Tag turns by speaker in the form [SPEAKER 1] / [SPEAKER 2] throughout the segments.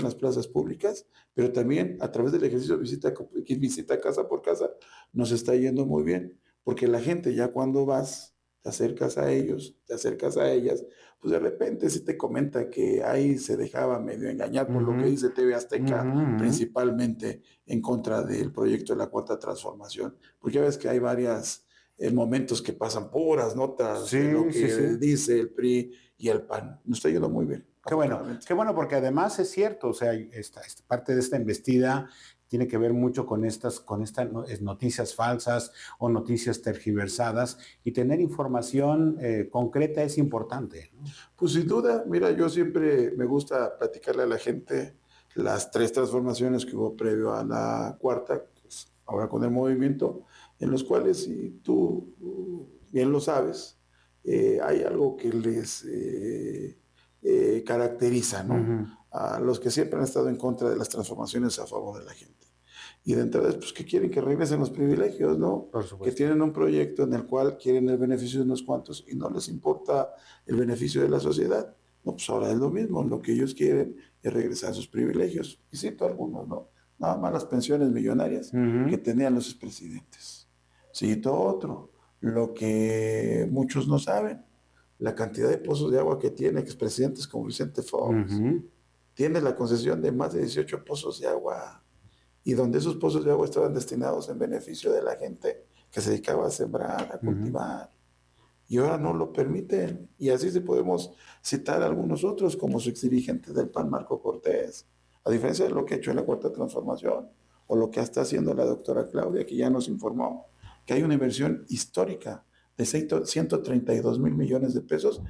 [SPEAKER 1] las plazas públicas, pero también a través del ejercicio de visita casa por casa, nos está yendo muy bien, porque la gente ya cuando vas, te acercas a ellos, te acercas a ellas, pues de repente sí te comenta que ahí se dejaba medio engañar por lo que
[SPEAKER 2] Ujú,
[SPEAKER 1] dice TV
[SPEAKER 2] ujú,
[SPEAKER 1] Azteca,
[SPEAKER 2] ujú.
[SPEAKER 1] principalmente en contra del proyecto de la Cuarta Transformación, porque ya ves que hay varias momentos que pasan puras notas de lo
[SPEAKER 2] Sí, sí,
[SPEAKER 1] que
[SPEAKER 2] sí.
[SPEAKER 1] dice el PRI y el PAN. Nos está yendo muy bien, afortunadamente.
[SPEAKER 2] Qué bueno, porque además es cierto, o sea, esta parte de esta embestida tiene que ver mucho con estas noticias falsas o noticias tergiversadas y tener información concreta es importante, ¿no?
[SPEAKER 1] Pues sin duda, mira, yo siempre me gusta platicarle a la gente las tres transformaciones que hubo previo a la cuarta, pues, ahora con el movimiento, en los cuales, si tú bien lo sabes, hay algo que les caracteriza, ¿no?
[SPEAKER 2] Ujú,
[SPEAKER 1] A los que siempre han estado en contra de las transformaciones a favor de la gente. Y de entrada, pues que quieren que regresen los privilegios, ¿no?
[SPEAKER 2] por
[SPEAKER 1] Que
[SPEAKER 2] supuesto.
[SPEAKER 1] tienen un proyecto en el cual quieren el beneficio de unos cuantos y no les importa el beneficio de la sociedad. No, pues ahora es lo mismo, lo que ellos quieren es regresar a sus privilegios. Y cito algunos, ¿no? Nada más las pensiones millonarias que
[SPEAKER 2] Ujú,
[SPEAKER 1] tenían los expresidentes. Cito otro, lo que muchos no saben, la cantidad de pozos de agua que tiene expresidentes como Vicente Fox.
[SPEAKER 2] ujú,
[SPEAKER 1] Tiene la concesión de más de 18 pozos de agua y donde esos pozos de agua estaban destinados en beneficio de la gente que se dedicaba a sembrar, a
[SPEAKER 2] ujú.
[SPEAKER 1] cultivar, y ahora no lo permiten. Y así se podemos citar a algunos otros, como su exdirigente del PAN, Marco Cortés, a diferencia de lo que ha hecho en la Cuarta Transformación, o lo que está haciendo la doctora Claudia, que ya nos informó que hay una inversión histórica de 132 mil millones de pesos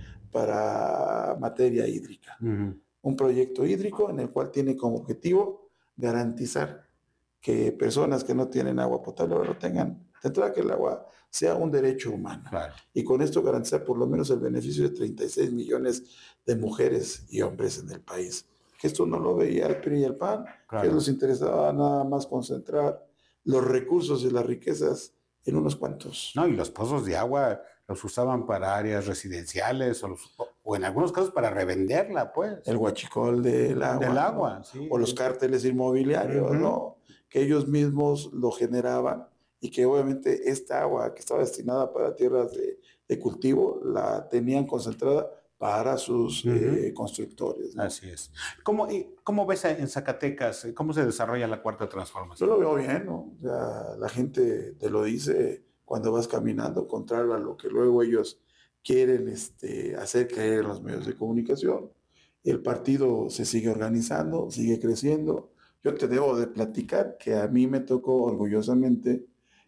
[SPEAKER 1] para materia hídrica.
[SPEAKER 2] Ujú.
[SPEAKER 1] Un proyecto hídrico en el cual tiene como objetivo garantizar que personas que no tienen agua potable ahora lo tengan. Tendrá que el agua sea un derecho humano.
[SPEAKER 2] Claro.
[SPEAKER 1] Y con esto garantizar por lo menos el beneficio de 36 millones de mujeres y hombres en el país. Que esto no lo veía el PRI y el PAN, que
[SPEAKER 2] Claro.
[SPEAKER 1] les interesaba nada más concentrar los recursos y las riquezas en unos cuantos.
[SPEAKER 2] No, y los pozos de agua los usaban para áreas residenciales o en algunos casos para revenderla,
[SPEAKER 1] El
[SPEAKER 2] pues,
[SPEAKER 1] huachicol del
[SPEAKER 2] del
[SPEAKER 1] agua, ¿no?
[SPEAKER 2] agua, sí,
[SPEAKER 1] O los
[SPEAKER 2] sí.
[SPEAKER 1] cárteles inmobiliarios,
[SPEAKER 2] Ujú,
[SPEAKER 1] ¿no? Que ellos mismos lo generaban y que obviamente esta agua que estaba destinada para tierras de cultivo la tenían concentrada para sus
[SPEAKER 2] ujú.
[SPEAKER 1] constructores, ¿no?
[SPEAKER 2] Así es. ¿Cómo ves en Zacatecas? ¿Cómo se desarrolla la cuarta
[SPEAKER 1] Yo lo
[SPEAKER 2] transformación?
[SPEAKER 1] veo bien, ¿no? O sea, la gente te lo dice cuando vas caminando, contrario a lo que luego ellos quieren hacer creer en los medios de comunicación. El partido se sigue organizando, sigue creciendo. Yo te debo de platicar que a mí me tocó orgullosamente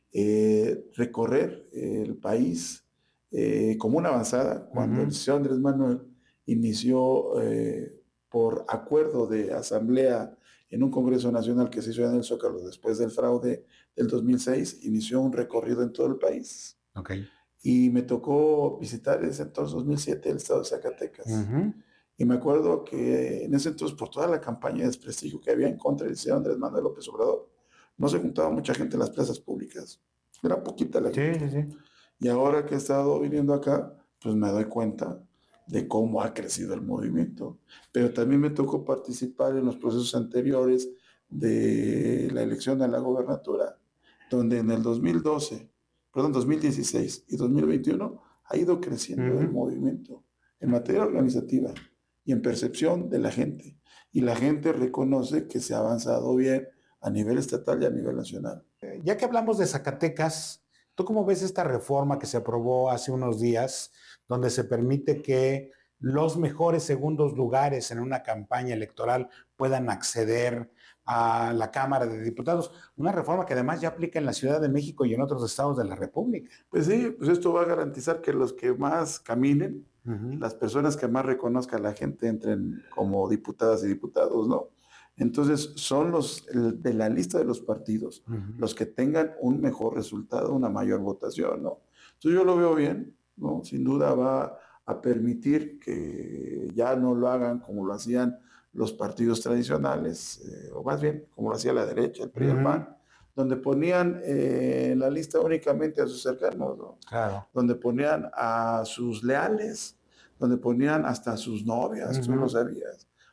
[SPEAKER 1] recorrer el país como una avanzada cuando el
[SPEAKER 2] Ujú,
[SPEAKER 1] señor Andrés Manuel inició por acuerdo de asamblea en un Congreso Nacional que se hizo en el Zócalo después del fraude del 2006, inició un recorrido en todo el país.
[SPEAKER 2] ok.
[SPEAKER 1] Y me tocó visitar ese entonces, 2007, el estado de Zacatecas.
[SPEAKER 2] Ujú,
[SPEAKER 1] Y me acuerdo que en ese entonces, por toda la campaña de desprestigio que había en contra del señor Andrés Manuel López Obrador, no se juntaba mucha gente en las plazas públicas. Era poquita la
[SPEAKER 2] sí,
[SPEAKER 1] gente.
[SPEAKER 2] sí, sí.
[SPEAKER 1] Y ahora que he estado viniendo acá, pues me doy cuenta de cómo ha crecido el movimiento. Pero también me tocó participar en los procesos anteriores de la elección a la gobernatura, donde en el 2012, perdón, 2016 y 2021 ha ido creciendo el
[SPEAKER 2] Ujú.
[SPEAKER 1] movimiento en materia organizativa y en percepción de la gente. Y la gente reconoce que se ha avanzado bien a nivel estatal y a nivel nacional.
[SPEAKER 2] Ya que hablamos de Zacatecas, ¿tú cómo ves esta reforma que se aprobó hace unos días, donde se permite que los mejores segundos lugares en una campaña electoral puedan acceder a la Cámara de Diputados? Una reforma que además ya aplica en la Ciudad de México y en otros estados de la República.
[SPEAKER 1] Pues sí, pues esto va a garantizar que los que más caminen,
[SPEAKER 2] Ujú,
[SPEAKER 1] las personas que más reconozca a la gente entren como diputadas y diputados, ¿no? Entonces son de la lista de los partidos
[SPEAKER 2] ujú.
[SPEAKER 1] los que tengan un mejor resultado, una mayor votación, ¿no? Entonces yo lo veo bien, ¿no? Sin duda va a permitir que ya no lo hagan como lo hacían los partidos tradicionales, o más bien como lo hacía la derecha, el PRI y el
[SPEAKER 2] Ujú,
[SPEAKER 1] PAN, donde ponían en la lista únicamente a sus cercanos, ¿no?
[SPEAKER 2] claro.
[SPEAKER 1] Donde ponían a sus leales, donde ponían hasta a sus novias, tú lo
[SPEAKER 2] Ujú.
[SPEAKER 1] sabías.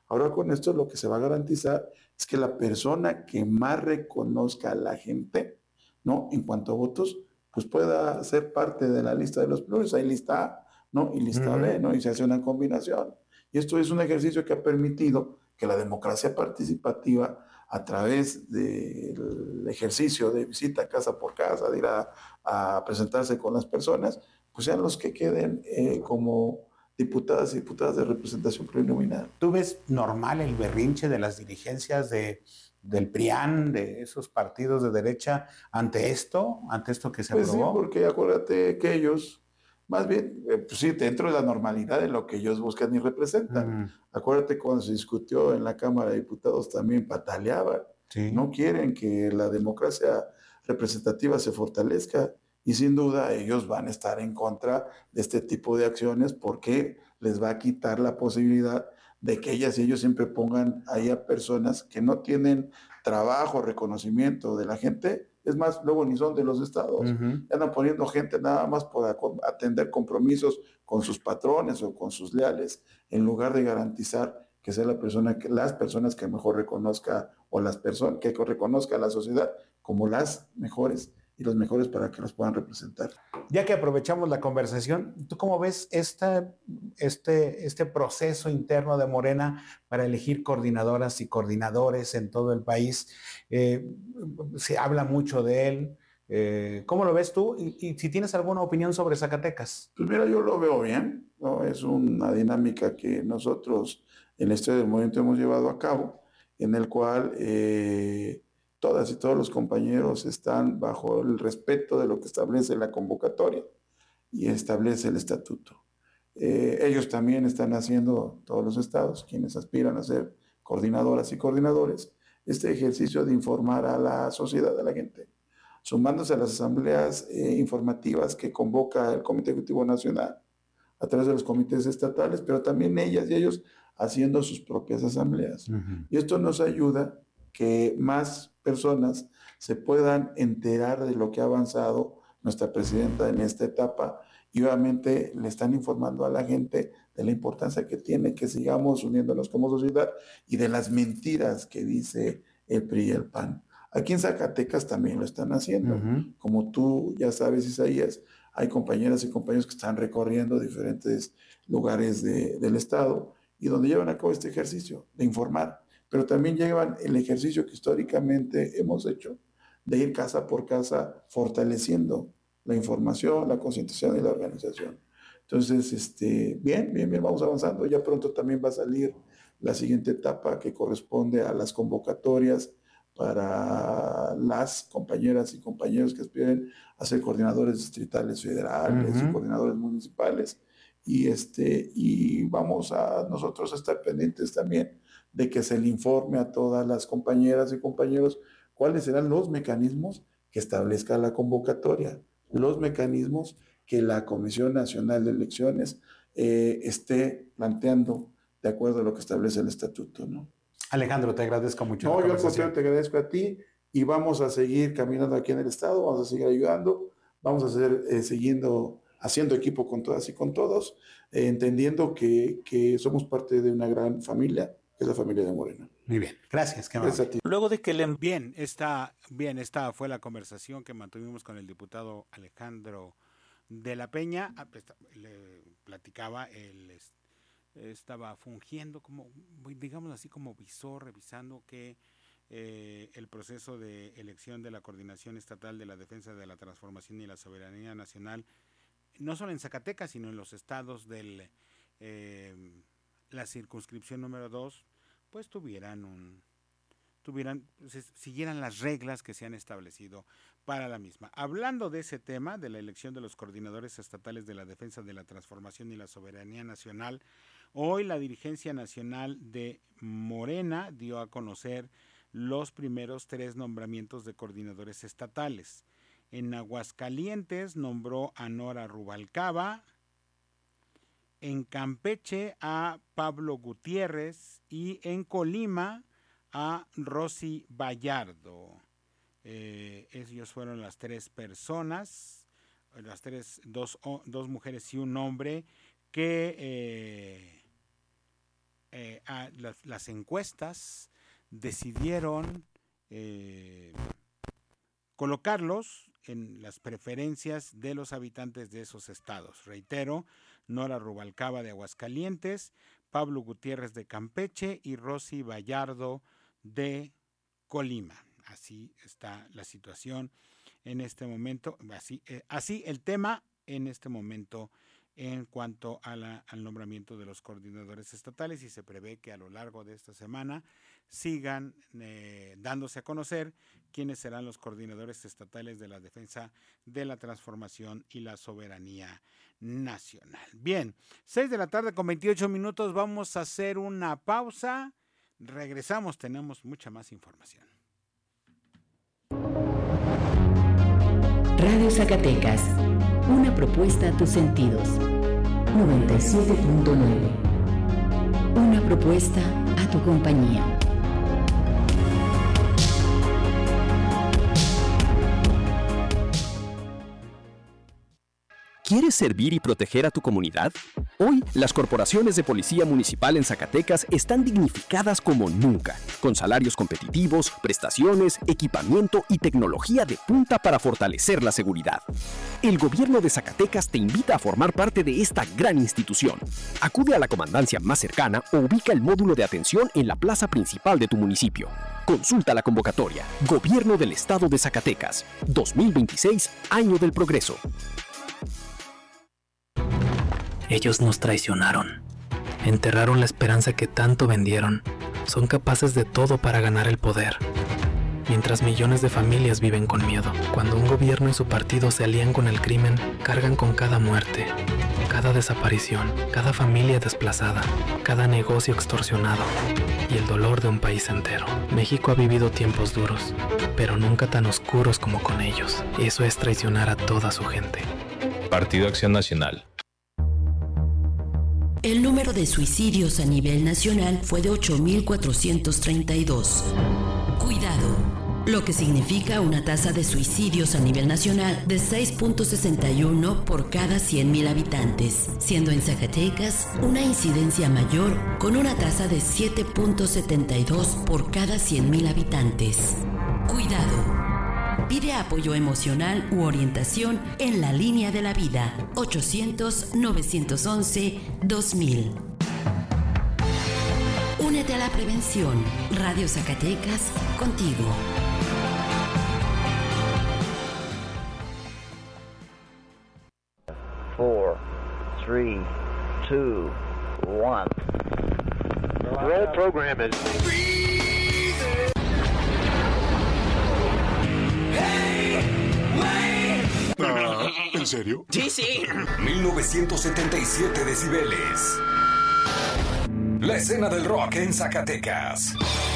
[SPEAKER 1] Ahora con esto lo que se va a garantizar es que la persona que más reconozca a la gente, ¿no? En cuanto a votos, pues pueda ser parte de la lista de los plurales. Hay lista A, ¿no? Y lista B, ¿no? Y se hace una combinación. Y esto es un ejercicio que ha permitido que la democracia participativa, a través del ejercicio de visita casa por casa, de ir a presentarse con las personas, pues sean los que queden como diputadas y diputadas de representación plurinominal.
[SPEAKER 2] ¿Tú ves normal el berrinche de las dirigencias del PRIAN, de esos partidos de derecha, ante esto que se
[SPEAKER 1] Pues sí,
[SPEAKER 2] aprobó?
[SPEAKER 1] porque acuérdate que ellos, más bien, pues sí, dentro de la normalidad de lo que ellos buscan y representan. Acuérdate cuando se discutió en la Cámara de Diputados también pataleaban.
[SPEAKER 2] Sí.
[SPEAKER 1] No quieren que la democracia representativa se fortalezca y sin duda ellos van a estar en contra de este tipo de acciones porque les va a quitar la posibilidad de que ellas y ellos siempre pongan ahí a personas que no tienen trabajo, reconocimiento de la gente. Es más, luego ni son de los estados. Andan poniendo gente nada más por atender compromisos con sus patrones o con sus leales, en lugar de garantizar que sea la persona que, las personas que mejor reconozca o las personas que reconozca a la sociedad como las mejores y los mejores para que los puedan representar.
[SPEAKER 2] Ya que aprovechamos la conversación, ¿tú cómo ves este proceso interno de Morena para elegir coordinadoras y coordinadores en todo el país? Se habla mucho de él. ¿Cómo lo ves tú? Y si tienes alguna opinión sobre Zacatecas.
[SPEAKER 1] Pues mira, yo lo veo bien, ¿no? Es una dinámica que nosotros en la historia del movimiento hemos llevado a cabo, en el cual todas y todos los compañeros están bajo el respeto de lo que establece la convocatoria y establece el estatuto. Ellos también están haciendo, todos los estados, quienes aspiran a ser coordinadoras y coordinadores, este ejercicio de informar a la sociedad, a la gente, sumándose a las asambleas informativas que convoca el Comité Ejecutivo Nacional a través de los comités estatales, pero también ellas y ellos haciendo sus propias asambleas. Y esto nos ayuda que más personas se puedan enterar de lo que ha avanzado nuestra presidenta en esta etapa y obviamente le están informando a la gente de la importancia que tiene que sigamos uniéndonos como sociedad y de las mentiras que dice el PRI y el PAN. Aquí en Zacatecas también lo están haciendo. Como tú ya sabes, Isaías, hay compañeras y compañeros que están recorriendo diferentes lugares del estado y donde llevan a cabo este ejercicio de informar, pero también llevan el ejercicio que históricamente hemos hecho de ir casa por casa fortaleciendo la información, la concientización y la organización. Entonces, bien, vamos avanzando. Ya pronto también va a salir la siguiente etapa que corresponde a las convocatorias para las compañeras y compañeros que aspiren a ser coordinadores distritales federales y coordinadores municipales. Y vamos a nosotros a estar pendientes también de que se le informe a todas las compañeras y compañeros cuáles serán los mecanismos que establezca la convocatoria, los mecanismos que la Comisión Nacional de Elecciones esté planteando de acuerdo a lo que establece el estatuto, ¿no?
[SPEAKER 2] Alejandro, te agradezco mucho la
[SPEAKER 1] No, yo al
[SPEAKER 2] conversación.
[SPEAKER 1] contrario te agradezco a ti y vamos a seguir caminando aquí en el estado, vamos a seguir ayudando, vamos a seguir siguiendo haciendo equipo con todas y con todos, entendiendo que somos parte de una gran familia, que es la familia de Morena.
[SPEAKER 2] Muy bien, gracias. Qué
[SPEAKER 1] Gracias a
[SPEAKER 2] amable.
[SPEAKER 1] ti.
[SPEAKER 2] Luego de que esta fue la conversación que mantuvimos con el diputado Alejandro de la Peña. Le platicaba, él estaba fungiendo como, digamos así, como visor, revisando que el proceso de elección de la Coordinación Estatal de la Defensa de la Transformación y la Soberanía Nacional, no solo en Zacatecas, sino en los estados de la circunscripción número 2, pues siguieran las reglas que se han establecido para la misma. Hablando de ese tema, de la elección de los coordinadores estatales de la defensa de la transformación y la soberanía nacional, hoy la dirigencia nacional de Morena dio a conocer los primeros 3 nombramientos de coordinadores estatales. En Aguascalientes nombró a Nora Rubalcaba, en Campeche a Pablo Gutiérrez y en Colima a Rosy Vallardo. Ellos fueron las 3 personas, dos mujeres y un hombre que las encuestas decidieron colocarlos en las preferencias de los habitantes de esos estados. Reitero, Nora Rubalcaba de Aguascalientes, Pablo Gutiérrez de Campeche y Rosy Vallardo de Colima. Así está la situación en este momento, así el tema en este momento en cuanto a al nombramiento de los coordinadores estatales, y se prevé que a lo largo de esta semana sigan dándose a conocer quiénes serán los coordinadores estatales de la defensa de la transformación y la soberanía nacional. Bien, 6:28 p.m, vamos a hacer una pausa, regresamos, tenemos mucha más información.
[SPEAKER 3] Radio Zacatecas, una propuesta a tus sentidos. 97.9. Una propuesta a tu compañía.
[SPEAKER 4] ¿Quieres servir y proteger a tu comunidad? Hoy, las corporaciones de policía municipal en Zacatecas están dignificadas como nunca, con salarios competitivos, prestaciones, equipamiento y tecnología de punta para fortalecer la seguridad. El gobierno de Zacatecas te invita a formar parte de esta gran institución. Acude a la comandancia más cercana o ubica el módulo de atención en la plaza principal de tu municipio. Consulta la convocatoria. Gobierno del Estado de Zacatecas. 2026, Año del Progreso.
[SPEAKER 5] Ellos nos traicionaron. Enterraron la esperanza que tanto vendieron. Son capaces de todo para ganar el poder. Mientras millones de familias viven con miedo. Cuando un gobierno y su partido se alían con el crimen, cargan con cada muerte, cada desaparición, cada familia desplazada, cada negocio extorsionado y el dolor de un país entero. México ha vivido tiempos duros, pero nunca tan oscuros como con ellos. Eso es traicionar a toda su gente.
[SPEAKER 6] Partido Acción Nacional.
[SPEAKER 3] El número de suicidios a nivel nacional fue de 8.432. Cuidado, lo que significa una tasa de suicidios a nivel nacional de 6.61 por cada 100.000 habitantes, siendo en Zacatecas una incidencia mayor con una tasa de 7.72 por cada 100.000 habitantes. Cuidado. Pide apoyo emocional u orientación en la línea de la vida 800-911-2000. Únete a la prevención. Radio Zacatecas, contigo.
[SPEAKER 7] Four, three, two, one. Roll program is...
[SPEAKER 8] ¿En serio?
[SPEAKER 9] Sí.
[SPEAKER 10] 1977 decibeles. La escena del rock en Zacatecas.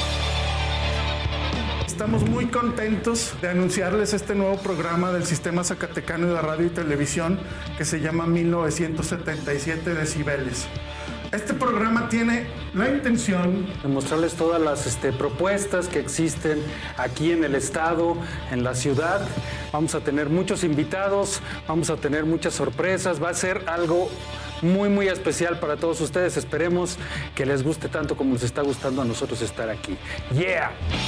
[SPEAKER 11] Estamos muy contentos de anunciarles este nuevo programa del Sistema Zacatecano de Radio y Televisión que se llama 1977 decibeles. Este programa tiene la intención
[SPEAKER 12] de mostrarles todas las propuestas que existen aquí en el estado, en la ciudad. Vamos a tener muchos invitados, vamos a tener muchas sorpresas. Va a ser algo muy, muy especial para todos ustedes. Esperemos que les guste tanto como les está gustando a nosotros estar aquí. ¡Yeah!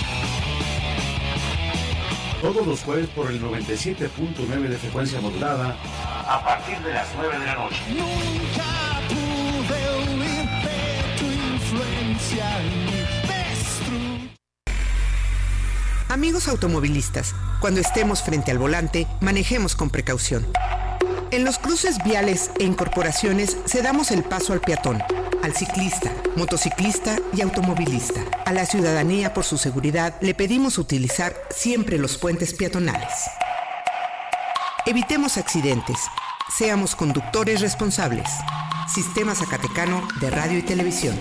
[SPEAKER 2] Todos los jueves por el 97.9 de frecuencia modulada,
[SPEAKER 13] a partir de las 9 de la noche.
[SPEAKER 14] Nunca pude huir de tu influencia y
[SPEAKER 15] Amigos automovilistas, cuando estemos frente al volante, manejemos con precaución. En los cruces viales e incorporaciones cedamos el paso al peatón, al ciclista, motociclista y automovilista. A la ciudadanía, por su seguridad, le pedimos utilizar siempre los puentes peatonales. Evitemos accidentes. Seamos conductores responsables. Sistema Zacatecano de Radio y Televisión.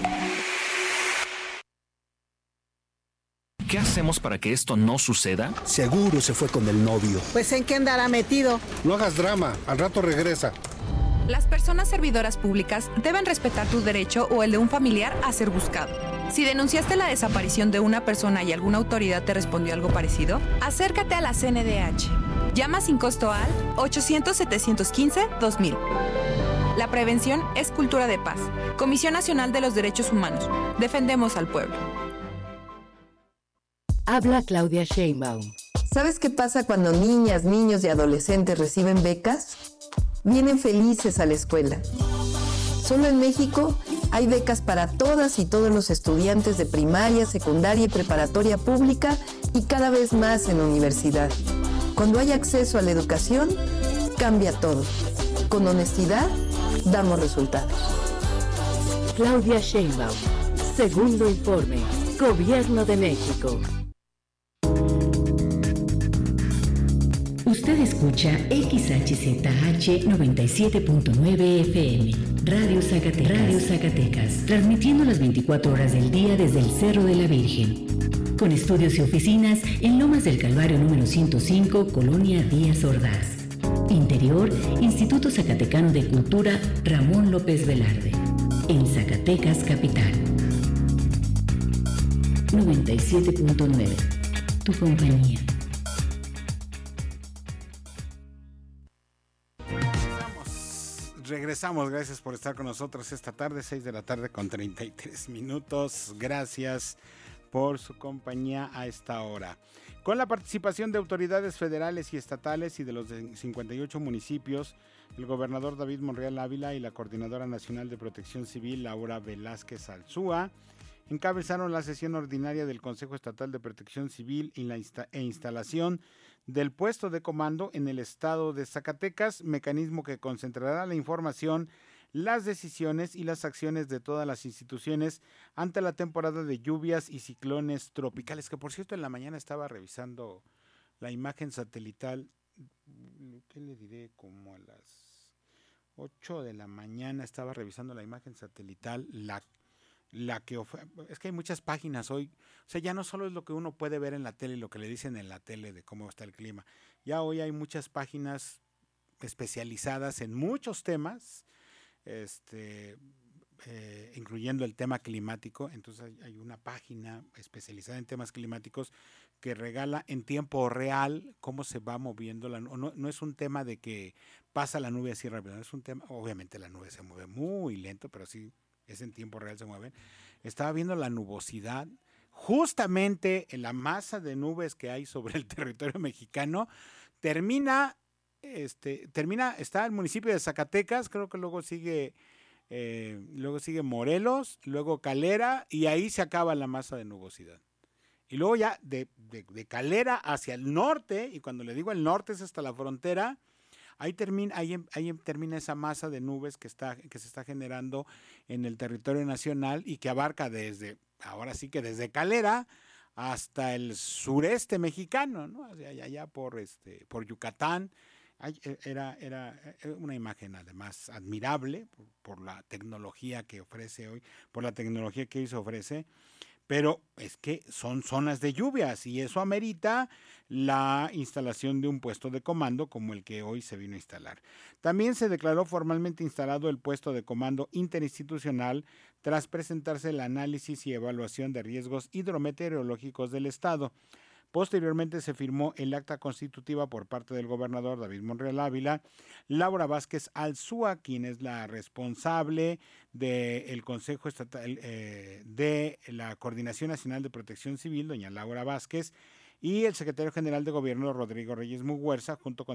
[SPEAKER 16] ¿Qué hacemos para que esto no suceda?
[SPEAKER 17] Seguro se fue con el novio.
[SPEAKER 18] Pues ¿en qué andará metido?
[SPEAKER 17] No hagas drama, al rato regresa.
[SPEAKER 19] Las personas servidoras públicas deben respetar tu derecho o el de un familiar a ser buscado. Si denunciaste la desaparición de una persona y alguna autoridad te respondió algo parecido, acércate a la CNDH. Llama sin costo al 800-715-2000. La prevención es cultura de paz. Comisión Nacional de los Derechos Humanos. Defendemos al pueblo.
[SPEAKER 3] Habla Claudia Sheinbaum.
[SPEAKER 9] ¿Sabes qué pasa cuando niñas, niños y adolescentes reciben becas? Vienen felices a la escuela. Solo en México hay becas para todas y todos los estudiantes de primaria, secundaria y preparatoria pública y cada vez más en universidad. Cuando hay acceso a la educación, cambia todo. Con honestidad, damos resultados.
[SPEAKER 3] Claudia Sheinbaum. Segundo informe. Gobierno de México. Usted escucha XHZH 97.9 FM, Radio Zacatecas, transmitiendo las 24 horas del día desde el Cerro de la Virgen, con estudios y oficinas en Lomas del Calvario número 105, Colonia Díaz Ordaz. Interior, Instituto Zacatecano de Cultura Ramón López Velarde, en Zacatecas Capital. 97.9, tu compañía.
[SPEAKER 2] Regresamos, gracias por estar con nosotros esta tarde, 6 de la tarde con 33 minutos. Gracias por su compañía a esta hora. Con la participación de autoridades federales y estatales y de los 58 municipios, el gobernador David Monreal Ávila y la Coordinadora Nacional de Protección Civil, Laura Velázquez Alzúa, encabezaron la sesión ordinaria del Consejo Estatal de Protección Civil e instalación del puesto de comando en el estado de Zacatecas, mecanismo que concentrará la información, las decisiones y las acciones de todas las instituciones ante la temporada de lluvias y ciclones tropicales, que por cierto en la mañana estaba revisando la imagen satelital, ¿qué le diré? Como a las 8 de la mañana estaba revisando la imagen satelital, es que hay muchas páginas hoy, o sea, ya no solo es lo que uno puede ver en la tele y lo que le dicen en la tele de cómo está el clima, ya hoy hay muchas páginas especializadas en muchos temas, incluyendo el tema climático. Entonces hay una página especializada en temas climáticos que regala en tiempo real cómo se va moviendo no es un tema de que pasa la nube así rápido, no es un tema, obviamente la nube se mueve muy lento, pero sí es en tiempo real, se mueven. Estaba viendo la nubosidad, justamente en la masa de nubes que hay sobre el territorio mexicano, está el municipio de Zacatecas, creo que luego sigue Morelos, luego Calera, y ahí se acaba la masa de nubosidad. Y luego ya de Calera hacia el norte, y cuando le digo el norte es hasta la frontera, ahí termina esa masa de nubes que se está generando en el territorio nacional y que abarca desde Calera hasta el sureste mexicano, ¿no? Allá por Yucatán. Era una imagen además admirable por la tecnología que ofrece hoy, por la tecnología que hoy se ofrece. Pero es que son zonas de lluvias y eso amerita la instalación de un puesto de comando como el que hoy se vino a instalar. También se declaró formalmente instalado el puesto de comando interinstitucional tras presentarse el análisis y evaluación de riesgos hidrometeorológicos del Estado. Posteriormente se firmó el acta constitutiva por parte del gobernador David Monreal Ávila, Laura Vázquez Alzúa, quien es la responsable del Consejo Estatal de la Coordinación Nacional de Protección Civil, doña Laura Vázquez, y el secretario general de Gobierno, Rodrigo Reyes Muguerza, junto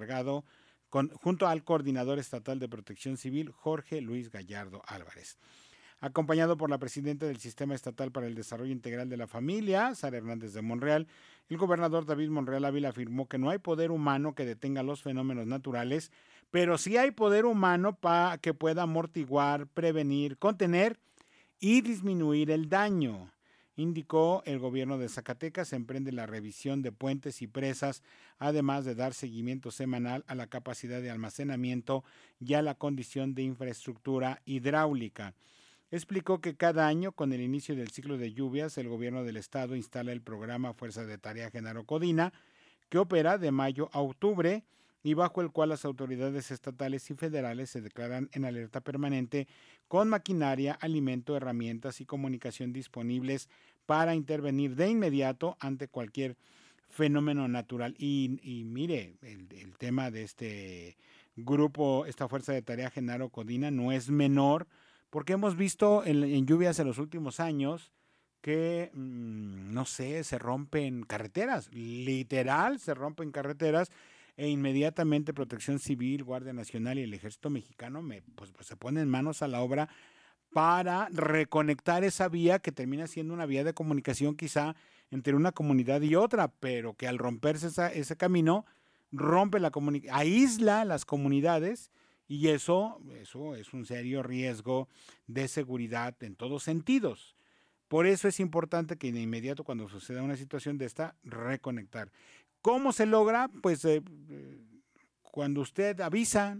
[SPEAKER 2] al coordinador estatal de Protección Civil, Jorge Luis Gallardo Álvarez. Acompañado por la presidenta del Sistema Estatal para el Desarrollo Integral de la Familia, Sara Hernández de Monreal, el gobernador David Monreal Ávila afirmó que no hay poder humano que detenga los fenómenos naturales, pero sí hay poder humano para que pueda amortiguar, prevenir, contener y disminuir el daño. Indicó, el gobierno de Zacatecas emprende la revisión de puentes y presas, además de dar seguimiento semanal a la capacidad de almacenamiento y a la condición de infraestructura hidráulica. Explicó que cada año, con el inicio del ciclo de lluvias, el gobierno del estado instala el programa Fuerza de Tarea Genaro Codina, que opera de mayo a octubre y bajo el cual las autoridades estatales y federales se declaran en alerta permanente con maquinaria, alimento, herramientas y comunicación disponibles para intervenir de inmediato ante cualquier fenómeno natural. Y mire, el tema de grupo, esta fuerza de tarea Genaro Codina no es menor, porque hemos visto en lluvias en los últimos años que, no sé, se rompen carreteras, literal se rompen carreteras, e inmediatamente Protección Civil, Guardia Nacional y el Ejército Mexicano pues se ponen manos a la obra para reconectar esa vía que termina siendo una vía de comunicación quizá entre una comunidad y otra, pero que al romperse ese camino rompe aísla las comunidades, y eso es un serio riesgo de seguridad en todos sentidos. Por eso es importante que de inmediato, cuando suceda una situación de esta, reconectar. ¿Cómo se logra? Pues cuando usted avisa,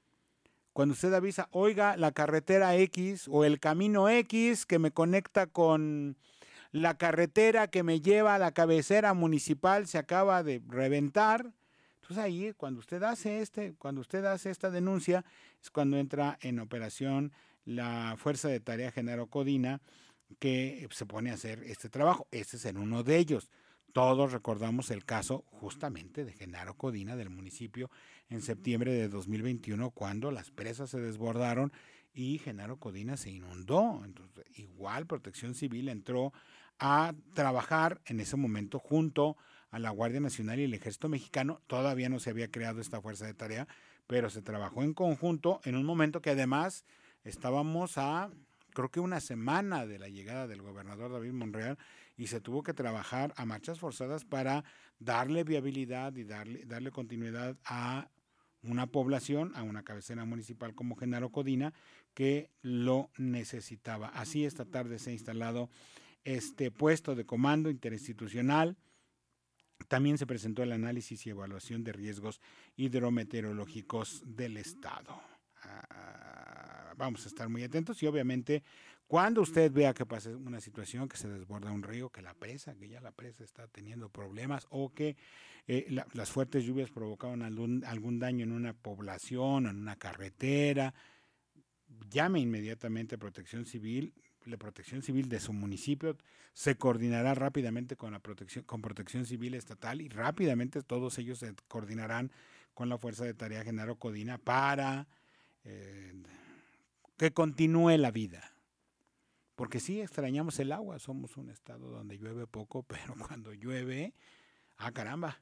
[SPEAKER 2] oiga, la carretera X o el camino X que me conecta con la carretera que me lleva a la cabecera municipal se acaba de reventar. Entonces ahí, cuando usted hace esta denuncia, es cuando entra en operación la Fuerza de Tarea Genaro Codina, que se pone a hacer este trabajo. Este es en uno de ellos. Todos recordamos el caso justamente de Genaro Codina del municipio en septiembre de 2021, cuando las presas se desbordaron y Genaro Codina se inundó. Entonces, igual Protección Civil entró a trabajar en ese momento junto a la Guardia Nacional y el Ejército Mexicano. Todavía no se había creado esta fuerza de tarea, pero se trabajó en conjunto en un momento que además estábamos creo que una semana de la llegada del gobernador David Monreal, y se tuvo que trabajar a marchas forzadas para darle viabilidad y darle continuidad a una población, a una cabecera municipal como Genaro Codina, que lo necesitaba. Así esta tarde se ha instalado este puesto de comando interinstitucional. También se presentó el análisis y evaluación de riesgos hidrometeorológicos del estado. Vamos a estar muy atentos, y obviamente cuando usted vea que pasa una situación, que se desborda un río, que ya la presa está teniendo problemas, o que las fuertes lluvias provocaron algún daño en una población, en una carretera, llame inmediatamente a Protección Civil. La Protección Civil de su municipio se coordinará rápidamente con Protección Civil estatal, y rápidamente todos ellos se coordinarán con la Fuerza de Tarea Genaro Codina para que continúe la vida. Porque sí, extrañamos el agua. Somos un estado donde llueve poco, pero cuando llueve, caramba,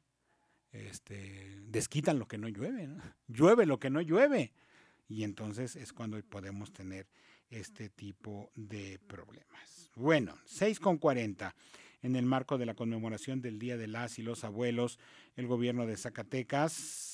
[SPEAKER 2] desquitan lo que no llueve, ¿no? Llueve lo que no llueve. Y entonces es cuando podemos tener este tipo de problemas. Bueno, 6:40. En el marco de la conmemoración del Día de las y los Abuelos, el gobierno de Zacatecas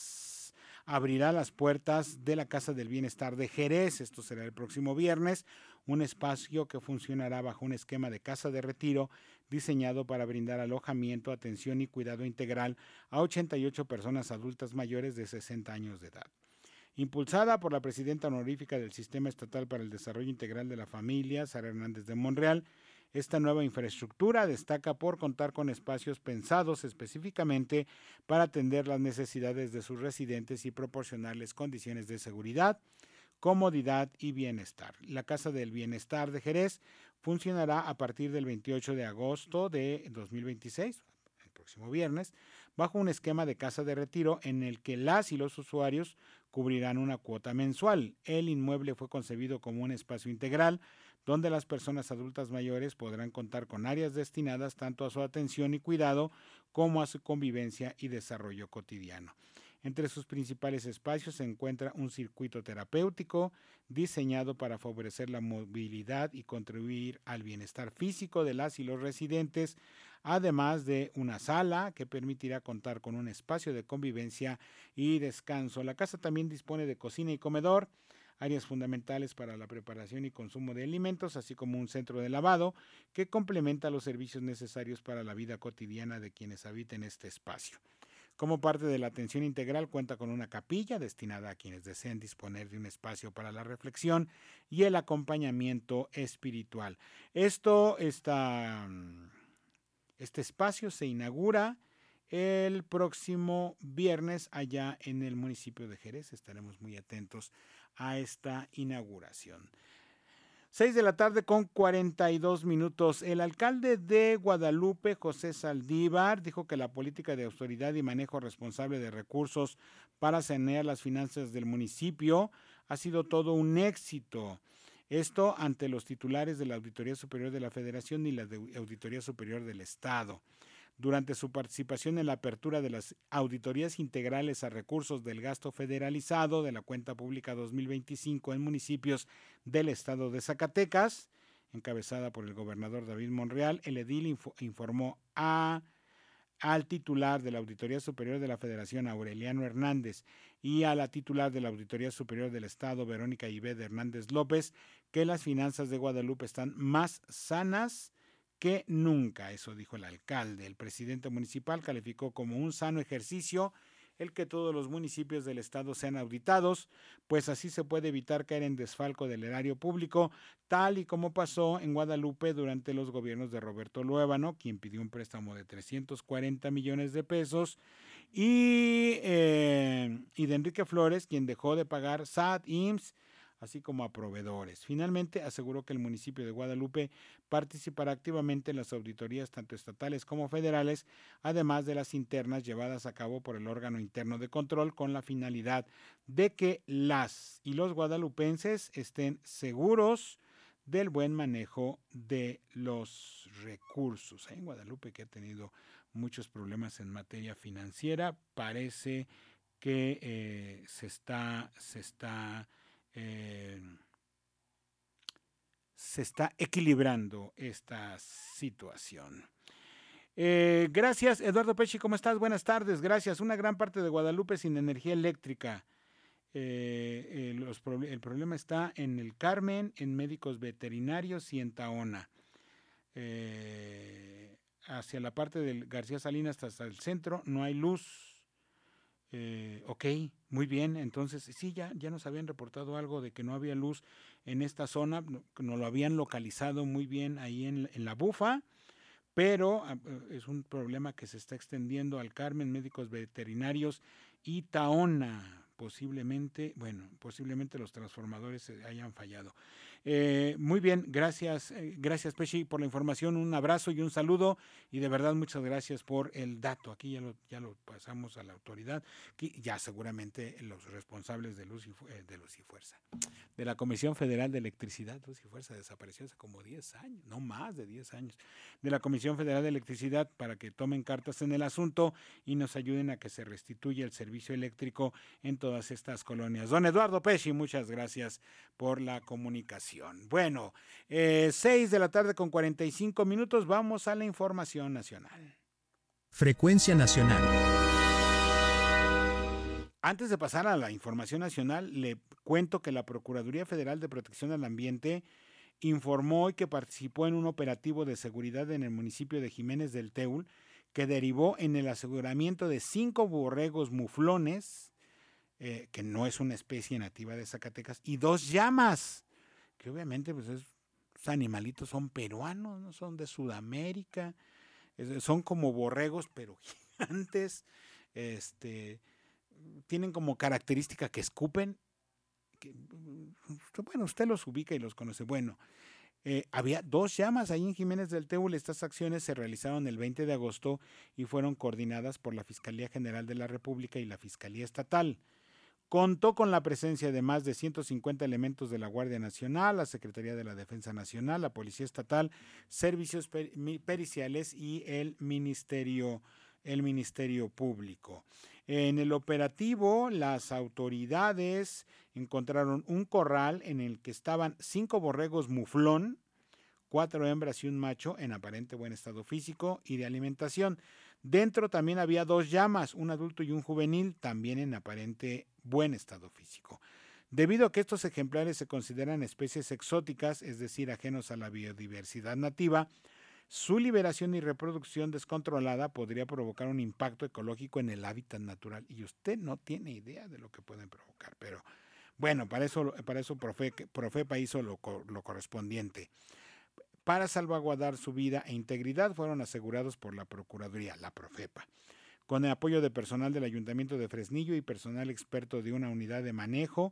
[SPEAKER 2] abrirá las puertas de la Casa del Bienestar de Jerez. Esto será el próximo viernes, un espacio que funcionará bajo un esquema de casa de retiro diseñado para brindar alojamiento, atención y cuidado integral a 88 personas adultas mayores de 60 años de edad. Impulsada por la presidenta honorífica del Sistema Estatal para el Desarrollo Integral de la Familia, Sara Hernández de Monreal, esta nueva infraestructura destaca por contar con espacios pensados específicamente para atender las necesidades de sus residentes y proporcionarles condiciones de seguridad, comodidad y bienestar. La Casa del Bienestar de Jerez funcionará a partir del 28 de agosto de 2026, el próximo viernes, bajo un esquema de casa de retiro en el que las y los usuarios cubrirán una cuota mensual. El inmueble fue concebido como un espacio integral donde las personas adultas mayores podrán contar con áreas destinadas tanto a su atención y cuidado como a su convivencia y desarrollo cotidiano. Entre sus principales espacios se encuentra un circuito terapéutico diseñado para favorecer la movilidad y contribuir al bienestar físico de las y los residentes, además de una sala que permitirá contar con un espacio de convivencia y descanso. La casa también dispone de cocina y comedor, áreas fundamentales para la preparación y consumo de alimentos, así como un centro de lavado que complementa los servicios necesarios para la vida cotidiana de quienes habiten este espacio. Como parte de la atención integral, cuenta con una capilla destinada a quienes deseen disponer de un espacio para la reflexión y el acompañamiento espiritual. Este espacio se inaugura el próximo viernes allá en el municipio de Jerez. Estaremos muy atentos a esta inauguración. 6:42 p.m. El alcalde de Guadalupe, José Saldívar, dijo que la política de austeridad y manejo responsable de recursos para sanear las finanzas del municipio ha sido todo un éxito. Esto ante los titulares de la Auditoría Superior de la Federación y la Auditoría Superior del Estado. Durante su participación en la apertura de las auditorías integrales a recursos del gasto federalizado de la cuenta pública 2025 en municipios del estado de Zacatecas, encabezada por el gobernador David Monreal, el edil informó al titular de la Auditoría Superior de la Federación, Aureliano Hernández, y a la titular de la Auditoría Superior del Estado, Verónica Ivette Hernández López, que las finanzas de Guadalupe están más sanas que nunca. Eso dijo el alcalde. El presidente municipal calificó como un sano ejercicio el que todos los municipios del estado sean auditados, pues así se puede evitar caer en desfalco del erario público, tal y como pasó en Guadalupe durante los gobiernos de Roberto Luébano, quien pidió un préstamo de 340 millones de pesos, y de Enrique Flores, quien dejó de pagar SAT, IMSS, así como a proveedores. Finalmente, aseguró que el municipio de Guadalupe participará activamente en las auditorías tanto estatales como federales, además de las internas llevadas a cabo por el órgano interno de control, con la finalidad de que las y los guadalupenses estén seguros del buen manejo de los recursos. En Guadalupe, que ha tenido muchos problemas en materia financiera, parece que se está equilibrando esta situación. Gracias, Eduardo Pesci, ¿cómo estás? Buenas tardes, gracias. Una gran parte de Guadalupe sin energía eléctrica. El problema está en el Carmen, en médicos veterinarios y en Tahona. Hacia la parte del García Salinas hasta el centro no hay luz. Ok, muy bien, entonces sí, ya nos habían reportado algo de que no había luz en esta zona, nos lo habían localizado muy bien ahí en la Bufa, pero es un problema que se está extendiendo al Carmen, médicos veterinarios y Tahona. Posiblemente los transformadores hayan fallado. Muy bien, gracias Pesci por la información, un abrazo y un saludo, y de verdad muchas gracias por el dato. Aquí ya lo pasamos a la autoridad, que ya seguramente los responsables de Luz y Fuerza, de la Comisión Federal de Electricidad, Luz y Fuerza desapareció hace como 10 años, no más de 10 años, de la Comisión Federal de Electricidad, para que tomen cartas en el asunto y nos ayuden a que se restituya el servicio eléctrico en todas estas colonias. Don Eduardo Pesci, muchas gracias por la comunicación. Bueno, 6:45 p.m, vamos a la información nacional.
[SPEAKER 18] Frecuencia nacional.
[SPEAKER 2] Antes de pasar a la información nacional, le cuento que la Procuraduría Federal de Protección al Ambiente informó hoy que participó en un operativo de seguridad en el municipio de Jiménez del Teul, que derivó en el aseguramiento de 5 borregos muflones, que no es una especie nativa de Zacatecas, y 2 llamas, que obviamente pues esos animalitos son peruanos, no son de Sudamérica, son como borregos pero gigantes, tienen como característica que escupen, bueno, usted los ubica y los conoce. Bueno, había 2 llamas ahí en Jiménez del Teul. Estas acciones se realizaron el 20 de agosto y fueron coordinadas por la Fiscalía General de la República y la Fiscalía Estatal. Contó con la presencia de más de 150 elementos de la Guardia Nacional, la Secretaría de la Defensa Nacional, la Policía Estatal, servicios periciales y el Ministerio Público. En el operativo, las autoridades encontraron un corral en el que estaban 5 borregos muflón, 4 hembras y un macho en aparente buen estado físico y de alimentación. Dentro también había 2 llamas, un adulto y un juvenil, también en aparente buen estado físico. Debido a que estos ejemplares se consideran especies exóticas, es decir, ajenos a la biodiversidad nativa, su liberación y reproducción descontrolada podría provocar un impacto ecológico en el hábitat natural. Y usted no tiene idea de lo que pueden provocar. Pero bueno, para eso Profepa hizo lo correspondiente. Para salvaguardar su vida e integridad fueron asegurados por la Procuraduría, la Profepa, con el apoyo de personal del Ayuntamiento de Fresnillo y personal experto de una unidad de manejo.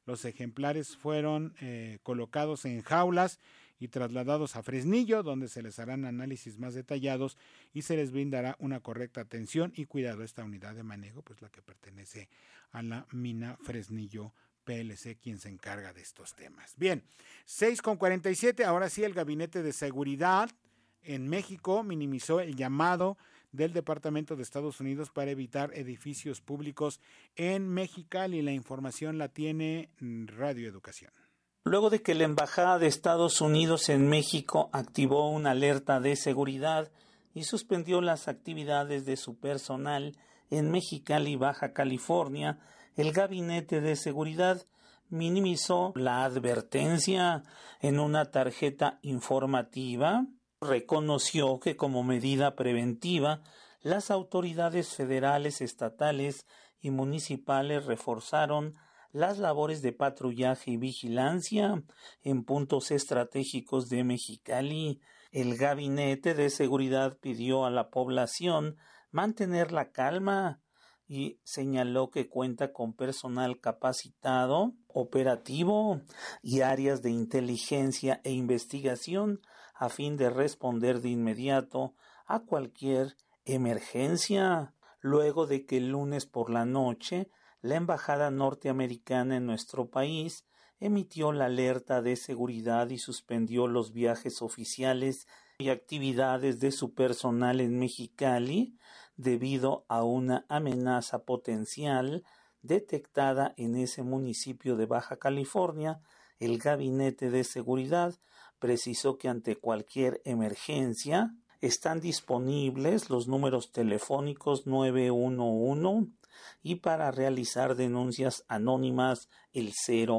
[SPEAKER 2] Los ejemplares fueron colocados en jaulas y trasladados a Fresnillo, donde se les harán análisis más detallados y se les brindará una correcta atención y cuidado. Esta unidad de manejo, pues la que pertenece a la mina Fresnillo PLC, quien se encarga de estos temas. Bien, 6:47, ahora sí, el Gabinete de Seguridad en México minimizó el llamado del Departamento de Estados Unidos para evitar edificios públicos en Mexicali. La información la tiene Radio Educación.
[SPEAKER 20] Luego de que la Embajada de Estados Unidos en México activó una alerta de seguridad y suspendió las actividades de su personal en Mexicali, Baja California, el Gabinete de Seguridad minimizó la advertencia en una tarjeta informativa. Reconoció que como medida preventiva, las autoridades federales, estatales y municipales reforzaron las labores de patrullaje y vigilancia en puntos estratégicos de Mexicali. El Gabinete de Seguridad pidió a la población mantener la calma y señaló que cuenta con personal capacitado, operativo y áreas de inteligencia e investigación a fin de responder de inmediato a cualquier emergencia. Luego de que el lunes por la noche la Embajada norteamericana en nuestro país emitió la alerta de seguridad y suspendió los viajes oficiales y actividades de su personal en Mexicali debido a una amenaza potencial detectada en ese municipio de Baja California. El Gabinete de Seguridad precisó que ante cualquier emergencia están disponibles los números telefónicos 911 y para realizar denuncias anónimas el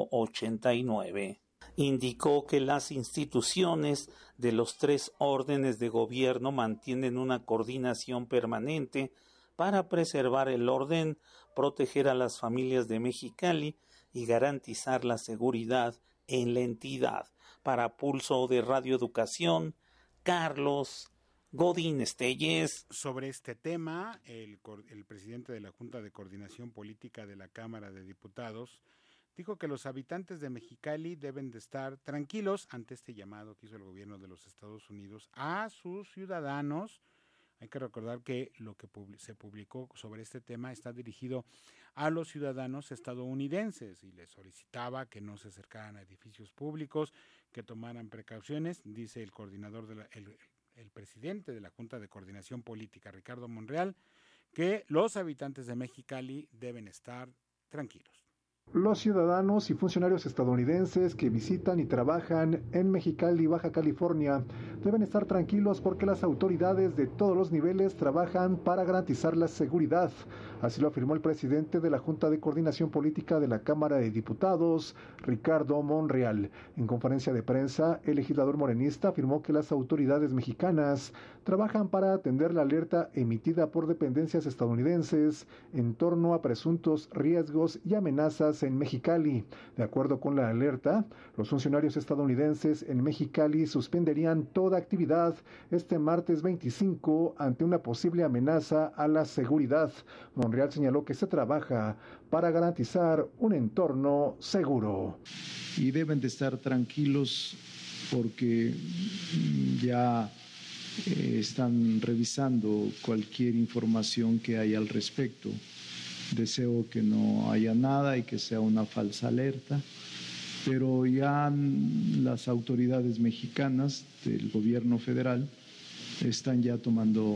[SPEAKER 20] 089. Indicó que las instituciones de los 3 órdenes de gobierno mantienen una coordinación permanente para preservar el orden, proteger a las familias de Mexicali y garantizar la seguridad en la entidad. Para Pulso de Radio Educación, Carlos Godín Estelles.
[SPEAKER 2] Sobre este tema, el presidente de la Junta de Coordinación Política de la Cámara de Diputados dijo que los habitantes de Mexicali deben de estar tranquilos ante este llamado que hizo el gobierno de los Estados Unidos a sus ciudadanos. Hay que recordar que lo que se publicó sobre este tema está dirigido a los ciudadanos estadounidenses y les solicitaba que no se acercaran a edificios públicos, que tomaran precauciones. Dice el coordinador el presidente de la Junta de Coordinación Política, Ricardo Monreal, que los habitantes de Mexicali deben estar tranquilos.
[SPEAKER 21] Los ciudadanos y funcionarios estadounidenses que visitan y trabajan en Mexicali, Baja California, deben estar tranquilos porque las autoridades de todos los niveles trabajan para garantizar la seguridad. Así lo afirmó el presidente de la Junta de Coordinación Política de la Cámara de Diputados, Ricardo Monreal. En conferencia de prensa, el legislador morenista afirmó que las autoridades mexicanas trabajan para atender la alerta emitida por dependencias estadounidenses en torno a presuntos riesgos y amenazas en Mexicali. De acuerdo con la alerta, los funcionarios estadounidenses en Mexicali suspenderían toda actividad este martes 25 ante una posible amenaza a la seguridad. Monreal señaló que se trabaja para garantizar un entorno seguro.
[SPEAKER 22] Y deben de estar tranquilos porque ya están revisando cualquier información que haya al respecto. Deseo que no haya nada y que sea una falsa alerta, pero ya las autoridades mexicanas del gobierno federal están ya tomando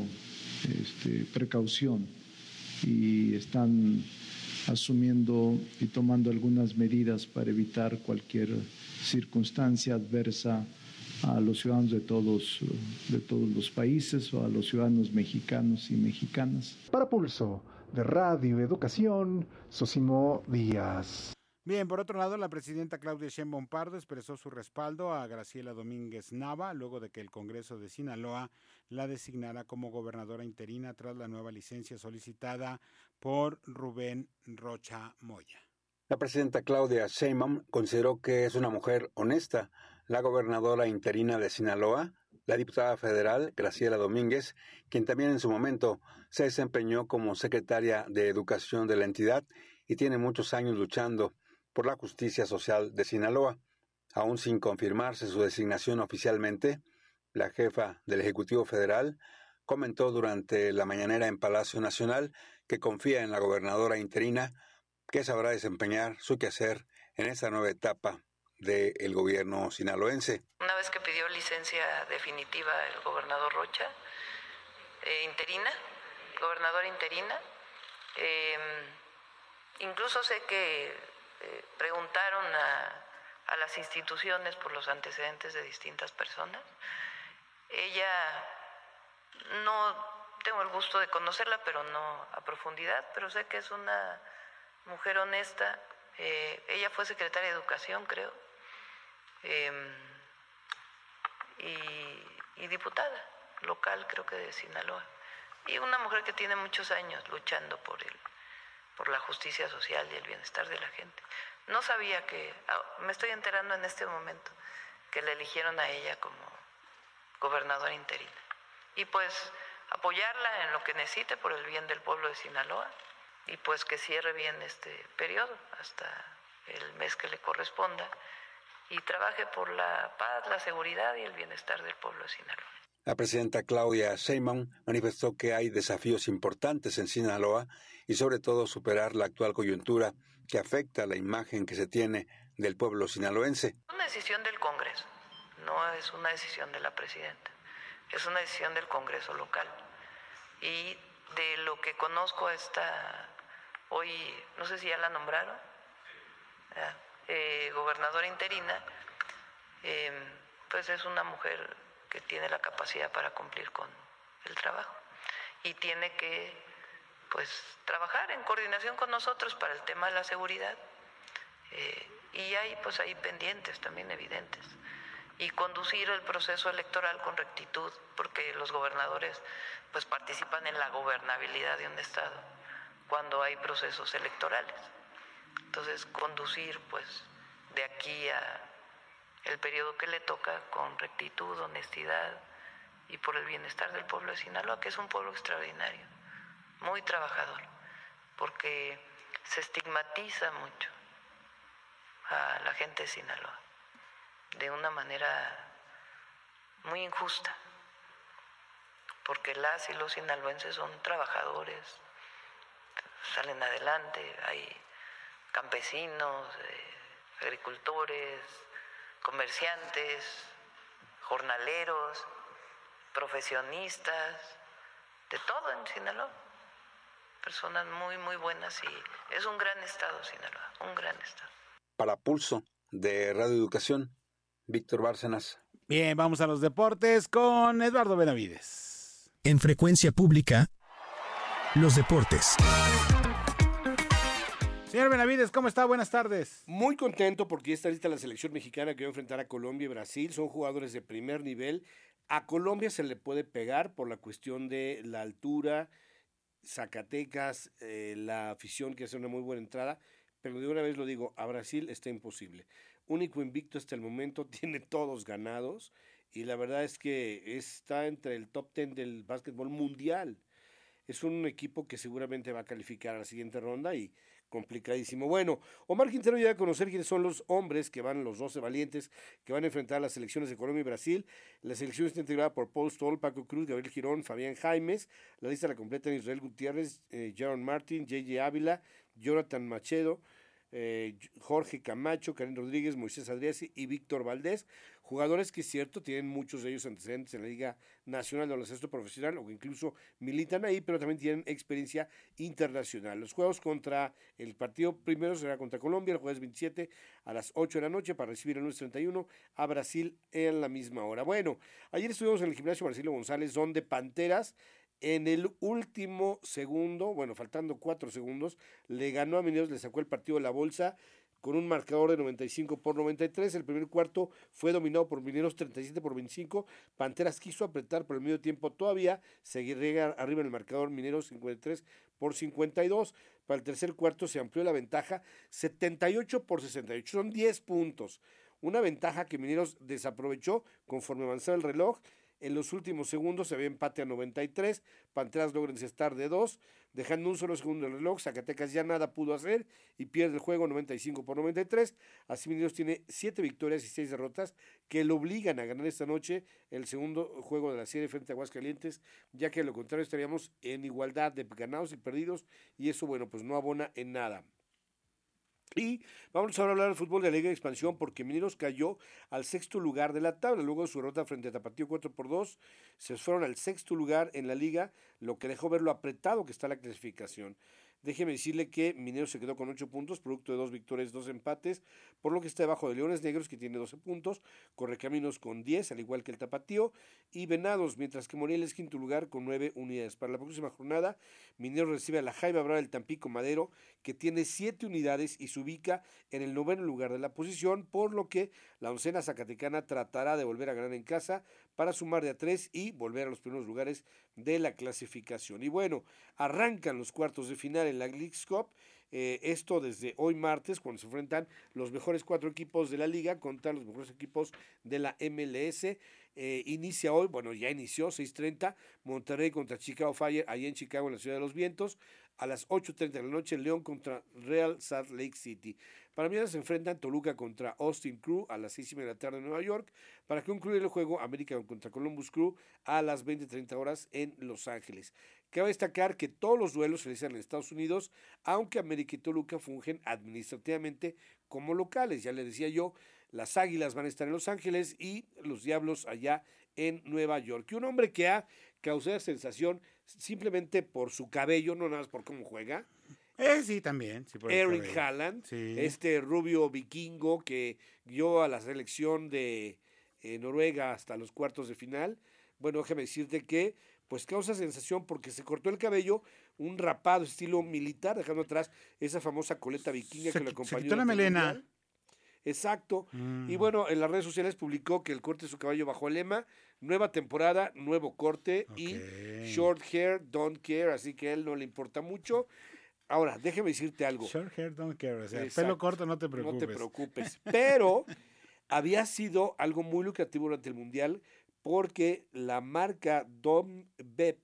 [SPEAKER 22] precaución y están asumiendo y tomando algunas medidas para evitar cualquier circunstancia adversa a los ciudadanos de todos los países o a los ciudadanos mexicanos y mexicanas.
[SPEAKER 21] Para Pulso de Radio Educación, Sosimo Díaz.
[SPEAKER 2] Bien, por otro lado, la presidenta Claudia Sheinbaum Pardo expresó su respaldo a Graciela Domínguez Nava luego de que el Congreso de Sinaloa la designara como gobernadora interina tras la nueva licencia solicitada por Rubén Rocha Moya.
[SPEAKER 23] La presidenta Claudia Sheinbaum consideró que es una mujer honesta. La gobernadora interina de Sinaloa, la diputada federal Graciela Domínguez, quien también en su momento se desempeñó como secretaria de Educación de la entidad y tiene muchos años luchando por la Justicia Social de Sinaloa. Aún sin confirmarse su designación oficialmente, la jefa del Ejecutivo Federal comentó durante la mañanera en Palacio Nacional que confía en la gobernadora interina, que sabrá desempeñar su quehacer en esta nueva etapa del gobierno sinaloense.
[SPEAKER 9] Una vez que pidió licencia definitiva el gobernador Rocha, gobernadora interina, incluso sé que preguntaron a las instituciones por los antecedentes de distintas personas. Ella, no tengo el gusto de conocerla, pero no a profundidad, pero sé que es una mujer honesta. Ella fue secretaria de Educación, creo, y diputada local, creo que de Sinaloa. Y una mujer que tiene muchos años luchando por la justicia social y el bienestar de la gente. No sabía me estoy enterando en este momento, que la eligieron a ella como gobernadora interina. Y pues apoyarla en lo que necesite por el bien del pueblo de Sinaloa, y pues que cierre bien este periodo hasta el mes que le corresponda y trabaje por la paz, la seguridad y el bienestar del pueblo de Sinaloa.
[SPEAKER 23] La presidenta Claudia Sheinbaum manifestó que hay desafíos importantes en Sinaloa y sobre todo superar la actual coyuntura que afecta la imagen que se tiene del pueblo sinaloense.
[SPEAKER 9] Es una decisión del Congreso, no es una decisión de la presidenta, es una decisión del Congreso local. Y de lo que conozco hoy, no sé si ya la nombraron, gobernadora interina, pues es una mujer que tiene la capacidad para cumplir con el trabajo y tiene que pues trabajar en coordinación con nosotros para el tema de la seguridad, y hay pendientes también evidentes, y conducir el proceso electoral con rectitud, porque los gobernadores pues participan en la gobernabilidad de un estado cuando hay procesos electorales. Entonces conducir pues de aquí a el periodo que le toca con rectitud, honestidad y por el bienestar del pueblo de Sinaloa, que es un pueblo extraordinario, muy trabajador, porque se estigmatiza mucho a la gente de Sinaloa de una manera muy injusta, porque las y los sinaloenses son trabajadores, salen adelante, hay campesinos, agricultores, comerciantes, jornaleros, profesionistas, de todo en Sinaloa. Personas muy, muy buenas, y es un gran estado Sinaloa, un gran estado.
[SPEAKER 23] Para Pulso de Radio Educación, Víctor Bárcenas.
[SPEAKER 2] Bien, vamos a los deportes con Eduardo Benavides.
[SPEAKER 18] En Frecuencia Pública, los deportes.
[SPEAKER 2] Señor Benavides, ¿cómo está? Buenas tardes.
[SPEAKER 1] Muy contento porque ya está lista la selección mexicana que va a enfrentar a Colombia y Brasil. Son jugadores de primer nivel. A Colombia se le puede pegar por la cuestión de la altura, Zacatecas, la afición que hace una muy buena entrada, pero de una vez lo digo, a Brasil está imposible. Único invicto hasta el momento, tiene todos ganados y la verdad es que está entre el top 10 del básquetbol mundial. Es un equipo que seguramente va a calificar a la siguiente ronda y complicadísimo. Bueno, Omar Quintero ya va a conocer quiénes son los hombres que van, los 12 valientes que van a enfrentar a las selecciones de Colombia y Brasil. La selección está integrada por Paul Stoll, Paco Cruz, Gabriel Girón, Fabián Jaimes. La lista la completan Israel Gutiérrez, Jaron Martin, J.J. Ávila, Jonathan Machedo, Jorge Camacho, Karen Rodríguez, Moisés Adriasi y Víctor Valdés, jugadores que es cierto, tienen muchos de ellos antecedentes en la Liga Nacional de Baloncesto Profesional o que incluso militan ahí, pero también tienen experiencia internacional. Los juegos contra el partido primero será contra Colombia el jueves 27 a las 8 de la noche para recibir el lunes 31 a Brasil en la misma hora. Bueno, ayer estuvimos en el gimnasio Marcelo González, donde Panteras en el último segundo, bueno, faltando 4 segundos, le ganó a Mineros, le sacó el partido de la bolsa con un marcador de 95-93. El primer cuarto fue dominado por Mineros 37-25. Panteras quiso apretar por el medio tiempo todavía, seguiría arriba en el marcador Mineros 53-52. Para el tercer cuarto se amplió la ventaja 78-68. Son 10 puntos. Una ventaja que Mineros desaprovechó conforme avanzaba el reloj En los últimos segundos se ve empate a 93, Panteras logra encestar de 2, dejando un solo segundo el reloj. Zacatecas ya nada pudo hacer y pierde el juego 95-93. Así Mineros tiene 7 victorias y 6 derrotas que lo obligan a ganar esta noche el segundo juego de la serie frente a Aguascalientes, ya que de lo contrario estaríamos en igualdad de ganados y perdidos, y eso, bueno, pues no abona en nada. Y vamos ahora a hablar del fútbol de la Liga de Expansión, porque Mineros cayó al 6º lugar de la tabla. Luego de su derrota frente a Tapatío 4-2, se fueron al 6º lugar en la liga, lo que dejó ver lo apretado que está la clasificación. Déjeme decirle que Mineros se quedó con 8 puntos, producto de 2 victorias, 2 empates, por lo que está debajo de Leones Negros, que tiene 12 puntos, Correcaminos con 10, al igual que el Tapatío, y Venados, mientras que Morelia es 5º lugar con 9 unidades. Para la próxima jornada, Mineros recibe a la Jaiba Brava del Tampico Madero, que tiene 7 unidades y se ubica en el 9º lugar de la posición, por lo que la oncena zacatecana tratará de volver a ganar en casa para sumar de a 3 y volver a los primeros lugares de la clasificación. Y bueno, arrancan los cuartos de final en la Leagues Cup, esto desde hoy martes, cuando se enfrentan los mejores 4 equipos de la liga contra los mejores equipos de la MLS. Inicia hoy, bueno, ya inició, 6:30, Monterrey contra Chicago Fire, allá en Chicago, en la Ciudad de los Vientos. A las 8:30 de la noche, León contra Real Salt Lake City. Para mañana se enfrentan Toluca contra Austin Crew a las 6:30 de la tarde en Nueva York. Para concluir el juego, América contra Columbus Crew a las 20:30 horas en Los Ángeles. Cabe destacar que todos los duelos se realizan en Estados Unidos, aunque América y Toluca fungen administrativamente como locales. Ya les decía yo, las Águilas van a estar en Los Ángeles y los Diablos allá en Nueva York. Y un hombre que ha causado sensación simplemente por su cabello, no nada más por cómo juega.
[SPEAKER 2] Sí, también. Sí,
[SPEAKER 1] Erling Haaland,
[SPEAKER 2] sí.
[SPEAKER 1] Este rubio vikingo que guió a la selección de Noruega hasta los cuartos de final. Bueno, déjame decirte que pues causa sensación porque se cortó el cabello, un rapado estilo militar, dejando atrás esa famosa coleta vikinga que lo acompañó.
[SPEAKER 2] Se quitó la melena.
[SPEAKER 1] Mundial. Exacto. Y bueno, en las redes sociales publicó que el corte de su cabello bajo el lema: nueva temporada, nuevo corte, y short hair, don't care, así que a él no le importa mucho. Ahora, déjame decirte algo.
[SPEAKER 2] Short hair, don't care, o sea, pelo corto, no te preocupes.
[SPEAKER 1] No te preocupes, pero había sido algo muy lucrativo durante el Mundial, porque la marca Dom Bep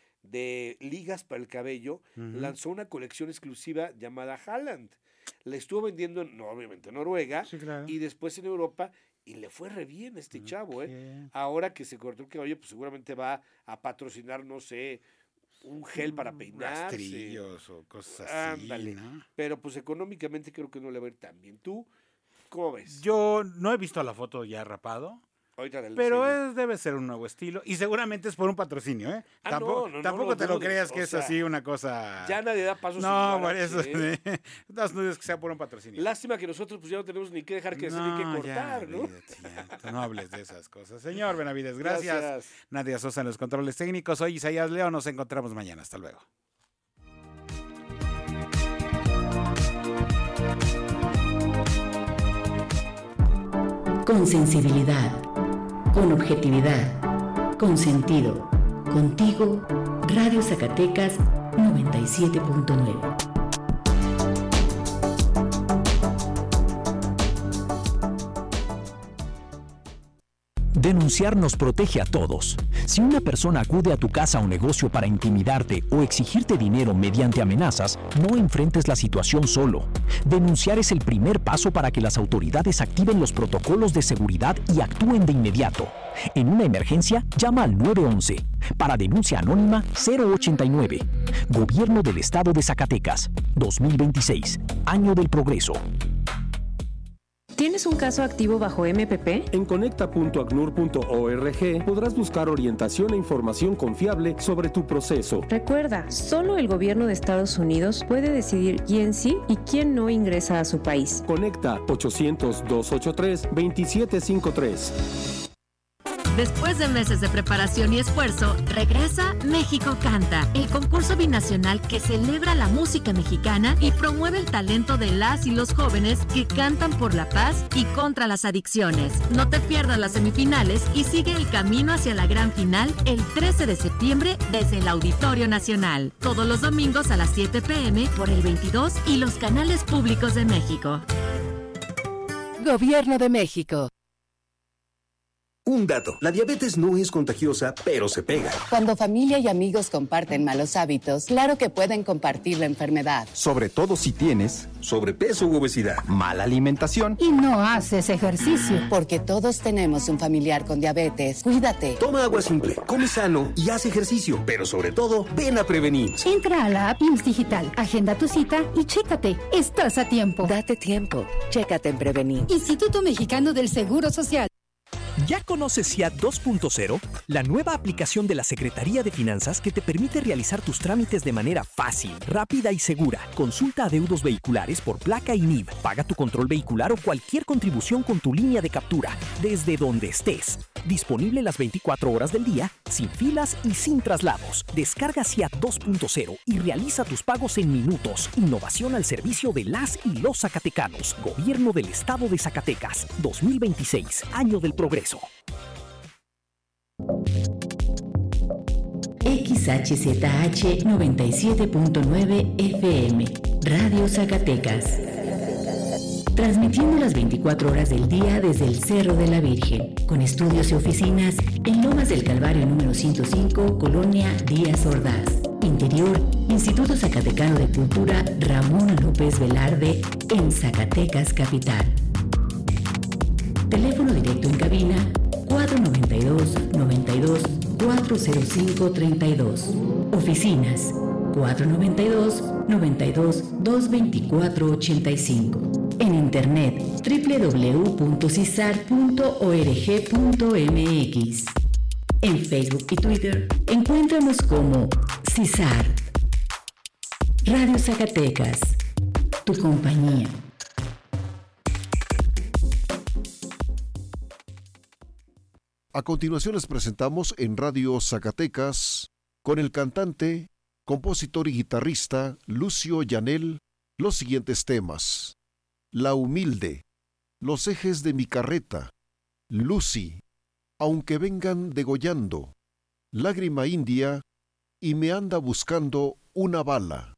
[SPEAKER 1] de ligas para el cabello lanzó una colección exclusiva llamada Haaland. La estuvo vendiendo, obviamente en Noruega,
[SPEAKER 2] sí, claro,
[SPEAKER 1] y después en Europa, y le fue re bien este chavo. Ahora que se cortó el cabello, pues seguramente va a patrocinar, no sé, un gel para peinarse.
[SPEAKER 2] Rastrillos o cosas así.
[SPEAKER 1] Ándale.
[SPEAKER 2] ¿No?
[SPEAKER 1] Pero pues económicamente creo que no le va a ir tan bien. ¿Tú cómo ves?
[SPEAKER 2] Yo no he visto la foto ya rapado. Pero debe ser un nuevo estilo y seguramente es por un patrocinio, ¿eh? Tampoco te lo creas que es así una cosa.
[SPEAKER 1] Ya nadie da pasos.
[SPEAKER 2] No, por eso no dudes que sea por un patrocinio.
[SPEAKER 1] Lástima que nosotros pues ya no tenemos ni que dejar que hacer ni que cortar, ya, ¿no?
[SPEAKER 2] Ya, no hables de esas cosas. Señor Benavides, gracias. Nadia Sosa en los controles técnicos. Soy Isaías León, nos encontramos mañana. Hasta luego.
[SPEAKER 3] Con sensibilidad, con objetividad, con sentido. Contigo, Radio Zacatecas 97.9.
[SPEAKER 18] Denunciar nos protege a todos. Si una persona acude a tu casa o negocio para intimidarte o exigirte dinero mediante amenazas, no enfrentes la situación solo. Denunciar es el primer paso para que las autoridades activen los protocolos de seguridad y actúen de inmediato. En una emergencia, llama al 911. Para denuncia anónima, 089. Gobierno del Estado de Zacatecas. 2026. Año del Progreso.
[SPEAKER 4] ¿Tienes un caso activo bajo MPP?
[SPEAKER 5] En conecta.acnur.org podrás buscar orientación e información confiable sobre tu proceso.
[SPEAKER 4] Recuerda, solo el gobierno de Estados Unidos puede decidir quién sí y quién no ingresa a su país.
[SPEAKER 5] Conecta 800-283-2753.
[SPEAKER 6] Después de meses de preparación y esfuerzo, regresa México Canta, el concurso binacional que celebra la música mexicana y promueve el talento de las y los jóvenes que cantan por la paz y contra las adicciones. No te pierdas las semifinales y sigue el camino hacia la gran final el 13 de septiembre desde el Auditorio Nacional. Todos los domingos a las 7 p.m. por el 22 y los canales públicos de México.
[SPEAKER 24] Gobierno de México.
[SPEAKER 7] Un dato, la diabetes no es contagiosa, pero se pega.
[SPEAKER 8] Cuando familia y amigos comparten malos hábitos, claro que pueden compartir la enfermedad.
[SPEAKER 7] Sobre todo si tienes sobrepeso u obesidad, mala alimentación
[SPEAKER 8] Y no haces ejercicio. Porque todos tenemos un familiar con diabetes. Cuídate.
[SPEAKER 7] Toma agua simple, come sano y haz ejercicio. Pero sobre todo, ven a prevenir.
[SPEAKER 8] Entra a la app IMSS Digital, agenda tu cita y chécate. Estás a tiempo.
[SPEAKER 3] Date tiempo. Chécate en Prevenir.
[SPEAKER 8] Instituto Mexicano del Seguro Social.
[SPEAKER 18] ¿Ya conoces SIAT 2.0? La nueva aplicación de la Secretaría de Finanzas que te permite realizar tus trámites de manera fácil, rápida y segura. Consulta adeudos vehiculares por placa y NIV. Paga tu control vehicular o cualquier contribución con tu línea de captura, desde donde estés. Disponible las 24 horas del día, sin filas y sin traslados. Descarga SIAT 2.0 y realiza tus pagos en minutos. Innovación al servicio de las y los zacatecanos. Gobierno del Estado de Zacatecas. 2026, año del progreso.
[SPEAKER 3] XHZH 97.9 FM, Radio Zacatecas. Transmitiendo las 24 horas del día desde el Cerro de la Virgen, con estudios y oficinas en Lomas del Calvario número 105, Colonia Díaz Ordaz. Interior, Instituto Zacatecano de Cultura Ramón López Velarde, en Zacatecas Capital. Teléfono directo en cabina 492-92-405-32. Oficinas 492-92-224-85. En internet www.cisar.org.mx. En Facebook y Twitter encuéntranos como CISAR. Radio Zacatecas, tu compañía.
[SPEAKER 10] A continuación les presentamos en Radio Zacatecas, con el cantante, compositor y guitarrista Lucio Llanel, los siguientes temas: La Humilde, Los Ejes de mi Carreta, Lucy, Aunque vengan degollando, Lágrima India y Me anda buscando una bala.